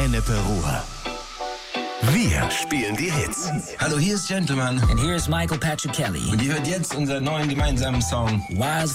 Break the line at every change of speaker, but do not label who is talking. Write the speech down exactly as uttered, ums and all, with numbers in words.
Ennepe Ruhr. Wir spielen die Hits.
Hallo, hier ist Gentleman.
And here's Michael Patrick Kelly.
Und ihr hört jetzt unseren neuen gemeinsamen Song
Wild